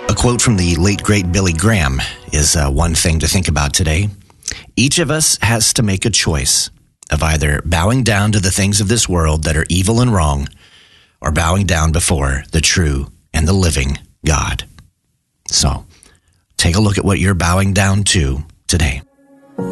A quote from the late, great Billy Graham is one thing to think about today. Each of us has to make a choice of either bowing down to the things of this world that are evil and wrong, or bowing down before the true and the living God. So, take a look at what you're bowing down to today.